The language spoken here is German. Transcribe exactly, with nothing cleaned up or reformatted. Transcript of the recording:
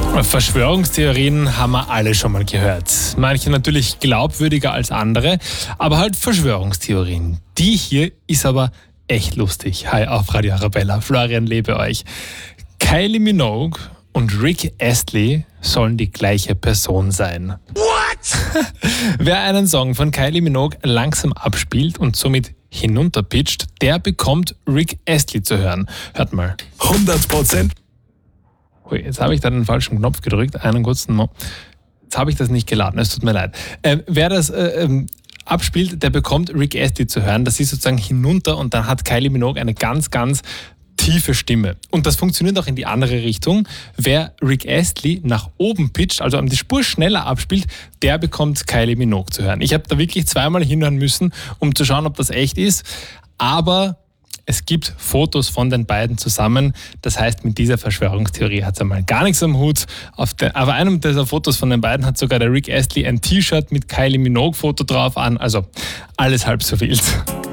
Verschwörungstheorien haben wir alle schon mal gehört. Manche natürlich glaubwürdiger als andere, aber halt Verschwörungstheorien. Die hier ist aber echt lustig. Hi auf Radio Arabella, Florian Lebe euch. Kylie Minogue und Rick Astley sollen die gleiche Person sein. What? Wer einen Song von Kylie Minogue langsam abspielt und somit hinunterpitcht, der bekommt Rick Astley zu hören. Hört mal. hundert Prozent. Ui, jetzt habe ich da den falschen Knopf gedrückt. Einen kurzen Mo. Jetzt habe ich das nicht geladen, es tut mir leid. Äh, wer das äh, ähm, abspielt, der bekommt Rick Astley zu hören. Das ist sozusagen hinunter und dann hat Kylie Minogue eine ganz, ganz tiefe Stimme. Und das funktioniert auch in die andere Richtung. Wer Rick Astley nach oben pitcht, also die Spur schneller abspielt, der bekommt Kylie Minogue zu hören. Ich habe da wirklich zweimal hinhören müssen, um zu schauen, ob das echt ist. Aber es gibt Fotos von den beiden zusammen. Das heißt, mit dieser Verschwörungstheorie hat es einmal gar nichts am Hut. Auf der, aber einem dieser Fotos von den beiden hat sogar der Rick Astley ein T-Shirt mit Kylie Minogue-Foto drauf an. Also alles halb so wild.